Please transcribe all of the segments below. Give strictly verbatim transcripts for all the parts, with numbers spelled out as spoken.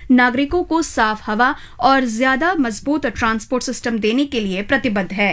नागरिकों को साफ हवा और ज्यादा मजबूत ट्रांसपोर्ट सिस्टम देने के लिए प्रतिबद्ध है।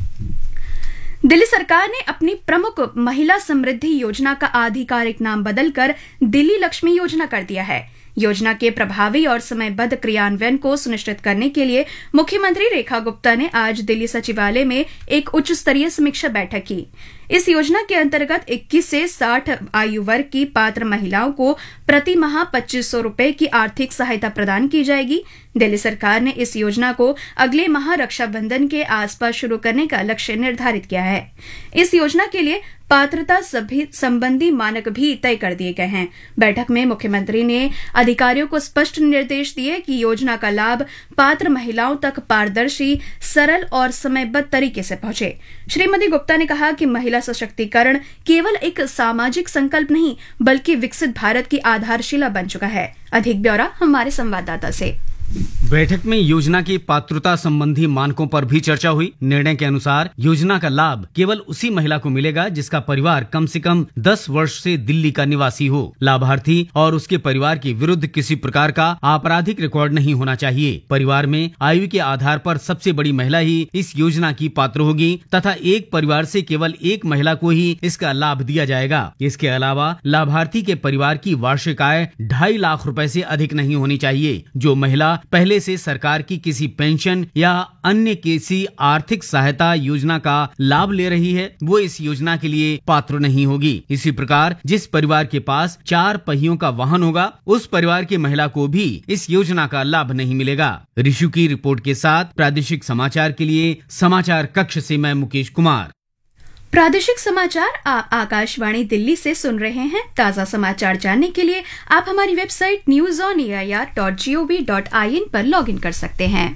दिल्ली सरकार ने अपनी प्रमुख महिला समृद्धि योजना का आधिकारिक नाम बदलकर दिल्ली लक्ष्मी योजना कर दिया है। योजना के प्रभावी और समयबद्ध क्रियान्वयन को सुनिश्चित करने के लिए मुख्यमंत्री रेखा गुप्ता ने आज दिल्ली सचिवालय में एक उच्च स्तरीय समीक्षा बैठक की। इस योजना के अंतर्गत इक्कीस से साठ आयु वर्ग की पात्र महिलाओं को प्रति माह पच्चीस सौ रूपये की आर्थिक सहायता प्रदान की जाएगी। दिल्ली सरकार ने इस योजना को अगले माह रक्षाबंधन के आसपास शुरू करने का लक्ष्य निर्धारित किया है। इस योजना के लिए पात्रता सभी संबंधी मानक भी तय कर दिए गए हैं। बैठक में मुख्यमंत्री ने अधिकारियों को स्पष्ट निर्देश दिए कि योजना का लाभ पात्र महिलाओं तक पारदर्शी, सरल और समयबद्ध तरीके से पहुंचे। श्रीमती गुप्ता ने कहा कि महिला सशक्तिकरण केवल एक सामाजिक संकल्प नहीं बल्कि विकसित भारत की आधारशिला बन चुका है। अधिक ब्यौरा हमारे संवाददाता से। बैठक में योजना की पात्रता संबंधी मानकों पर भी चर्चा हुई। निर्णय के अनुसार योजना का लाभ केवल उसी महिला को मिलेगा जिसका परिवार कम से कम दस वर्ष से दिल्ली का निवासी हो। लाभार्थी और उसके परिवार के विरुद्ध किसी प्रकार का आपराधिक रिकॉर्ड नहीं होना चाहिए। परिवार में आयु के आधार पर सबसे बड़ी महिला ही इस योजना की पात्र होगी तथा एक परिवार से केवल एक महिला को ही इसका लाभ दिया जाएगा। इसके अलावा लाभार्थी के परिवार की वार्षिक आय ढाई लाख रुपए से अधिक नहीं होनी चाहिए। जो महिला पहले से सरकार की किसी पेंशन या अन्य किसी आर्थिक सहायता योजना का लाभ ले रही है वो इस योजना के लिए पात्र नहीं होगी। इसी प्रकार जिस परिवार के पास चार पहियों का वाहन होगा उस परिवार की महिला को भी इस योजना का लाभ नहीं मिलेगा। ऋषु की रिपोर्ट के साथ प्रादेशिक समाचार के लिए समाचार कक्ष से मैं मुकेश कुमार। प्रादेशिक समाचार आप आकाशवाणी दिल्ली से सुन रहे हैं। ताजा समाचार जानने के लिए आप हमारी website news on A I R dot G O V dot I N पर लॉगिन कर सकते हैं।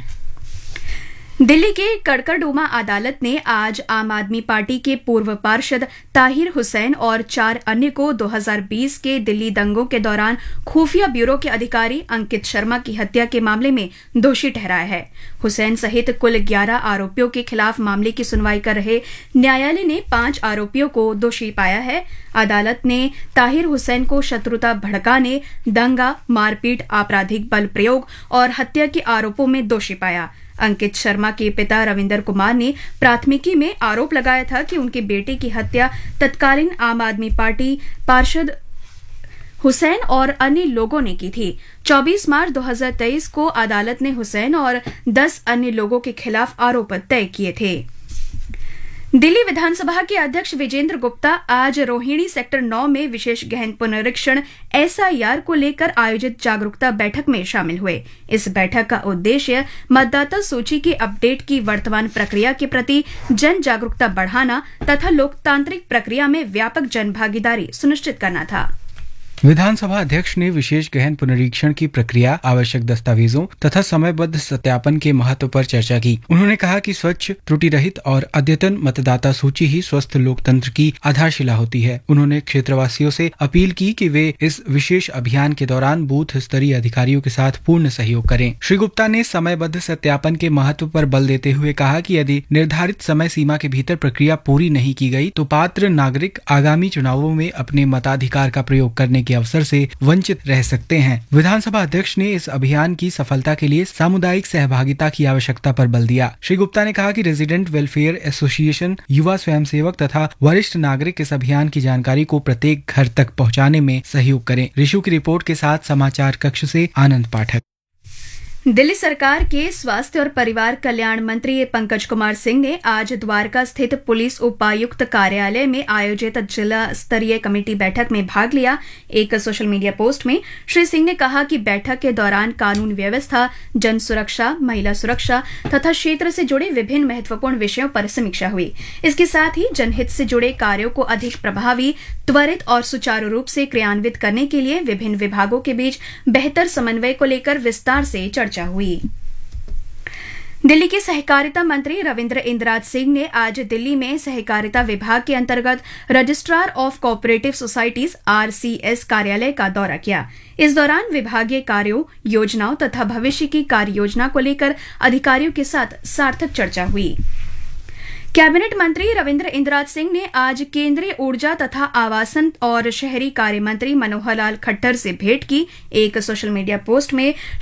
दिल्ली के कड़कड़डूमा अदालत ने आज आम आदमी पार्टी के पूर्व पार्षद ताहिर हुसैन और चार अन्य को दो हज़ार बीस के दिल्ली दंगों के दौरान खुफिया ब्यूरो के अधिकारी अंकित शर्मा की हत्या के मामले में दोषी ठहराया है। हुसैन सहित कुल ग्यारह आरोपियों के खिलाफ मामले की सुनवाई कर रहे न्यायालय ने पांच आरोपियों को दोषी पाया है। अदालत ने ताहिर हुसैन को शत्रुता भड़काने, दंगा, मारपीट, आपराधिक बल प्रयोग और हत्या के आरोपों में दोषी पाया। अंकित शर्मा के पिता रविंदर कुमार ने प्राथमिकी में आरोप लगाया था कि उनके बेटे की हत्या तत्कालीन आम आदमी पार्टी पार्षद हुसैन और अन्य लोगों ने की थी। चौबीस मार्च दो हज़ार तेईस को अदालत ने हुसैन और दस अन्य लोगों के खिलाफ आरोप तय किए थे। दिल्ली विधानसभा के अध्यक्ष विजेंद्र गुप्ता आज रोहिणी सेक्टर नौ में विशेष गहन पुनरीक्षण एस आई आर को लेकर आयोजित जागरूकता बैठक में शामिल हुए। इस बैठक का उद्देश्य मतदाता सूची के अपडेट की वर्तमान प्रक्रिया के प्रति जन जागरूकता बढ़ाना तथा लोकतांत्रिक प्रक्रिया में व्यापक जन भागीदारी सुनिश्चित करना था। विधानसभा अध्यक्ष ने विशेष गहन पुनरीक्षण की प्रक्रिया, आवश्यक दस्तावेजों तथा समयबद्ध सत्यापन के महत्व पर चर्चा की। उन्होंने कहा कि स्वच्छ, त्रुटि रहित और अद्यतन मतदाता सूची ही स्वस्थ लोकतंत्र की आधारशिला होती है। उन्होंने क्षेत्रवासियों से अपील की कि वे इस विशेष अभियान के दौरान बूथ स्तरीय अधिकारियों के साथ पूर्ण सहयोग करें। श्री गुप्ता ने समयबद्ध सत्यापन के महत्व पर बल देते हुए कहा कि यदि निर्धारित समय सीमा के भीतर प्रक्रिया पूरी नहीं की गई तो पात्र नागरिक आगामी चुनावों में अपने मताधिकार का प्रयोग करने के अवसर से वंचित रह सकते हैं। विधानसभा अध्यक्ष ने इस अभियान की सफलता के लिए सामुदायिक सहभागिता की आवश्यकता पर बल दिया। श्री गुप्ता ने कहा कि रेजिडेंट वेलफेयर एसोसिएशन, युवा स्वयंसेवक तथा वरिष्ठ नागरिक इस अभियान की जानकारी को प्रत्येक घर तक पहुंचाने में सहयोग करें। ऋषु की रिपोर्ट के साथ समाचार कक्ष से आनंद पाठक। दिल्ली सरकार के स्वास्थ्य और परिवार कल्याण मंत्री पंकज कुमार सिंह ने आज द्वारका स्थित पुलिस उपायुक्त कार्यालय में आयोजित जिला स्तरीय कमेटी बैठक में भाग लिया। एक सोशल मीडिया पोस्ट में श्री सिंह ने कहा कि बैठक के दौरान कानून व्यवस्था, जन सुरक्षा, महिला सुरक्षा तथा क्षेत्र से जुड़े विभिन्न महत्वपूर्ण विषयों पर समीक्षा हुई। इसके साथ ही जनहित से जुड़े कार्यों को अधिक प्रभावी, त्वरित और सुचारू रूप से क्रियान्वित करने के लिए विभिन्न विभागों के बीच बेहतर समन्वय को लेकर विस्तार से चर्चा हुई। दिल्ली के सहकारिता मंत्री रविंद्र इंद्राज सिंह ने आज दिल्ली में सहकारिता विभाग के अंतर्गत registrar of cooperative societies R C S कार्यालय का दौरा किया। इस दौरान विभागीय कार्यों, योजनाओं तथा भविष्य की कार्य योजना को लेकर अधिकारियों के साथ सार्थक चर्चा हुई। कैबिनेट मंत्री रविंद्र इंद्राज सिंह ने आज केंद्रीय ऊर्जा तथा आवासन और शहरी कार्य मंत्री मनोहर लाल खट्टर से भेंट की। एक सोशल मीडिया पोस्ट में